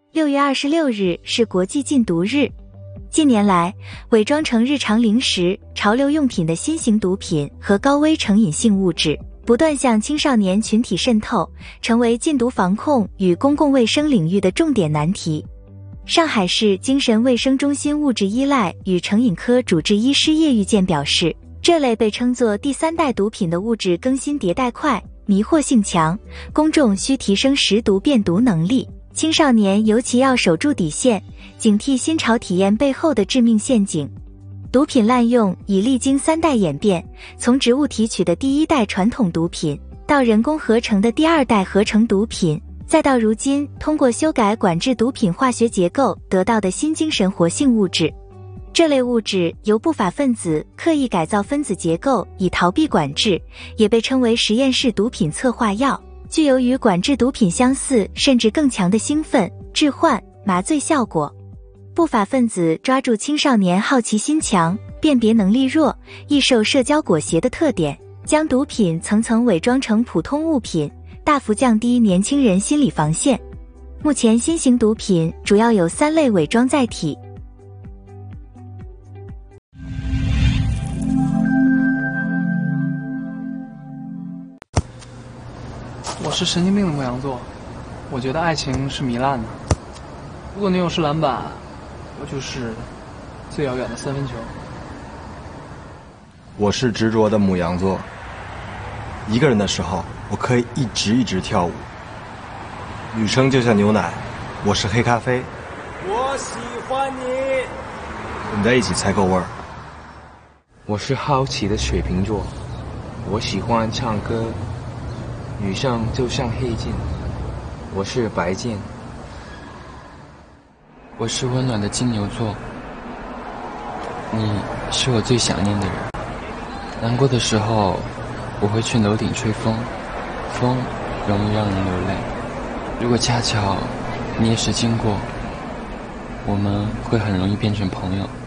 6月26日是国际禁毒日。近年来，伪装成日常零食、潮流用品的新型毒品和高危成瘾性物质不断向青少年群体渗透，成为禁毒防控与公共卫生领域的重点难题。上海市精神卫生中心物质依赖与成瘾科主治医师叶玉健表示，这类被称作第三代毒品的物质更新迭代快，迷惑性强，公众需提升识毒辨毒能力，青少年尤其要守住底线，警惕新潮体验背后的致命陷阱。毒品滥用已历经3代演变，从植物提取的第一代传统毒品，到人工合成的第2代合成毒品，再到如今通过修改管制毒品化学结构得到的新精神活性物质。这类物质由不法分子刻意改造分子结构以逃避管制，也被称为实验室毒品策划药，具有与管制毒品相似甚至更强的兴奋、致幻、麻醉效果。不法分子抓住青少年好奇心强、辨别能力弱、易受社交裹挟的特点，将毒品层层伪装成普通物品，大幅降低年轻人心理防线。目前新型毒品主要有3类伪装载体。 我是神经病的牧羊座，我觉得爱情是糜烂的。如果女友是篮板，我就是最遥远的三分球。 我是执着的牧羊座，一个人的时候，我可以一直跳舞。女生就像牛奶，我是黑咖啡。 我喜欢你， 我们在一起才够味儿。 我是好奇的水瓶座，我喜欢唱歌。女生就像黑镜，我是白剑。 我是温暖的金牛座，你是我最想念的人。难过的时候，我会去楼顶吹风，风容易让人流泪。如果恰巧你也是经过，我们会很容易变成朋友。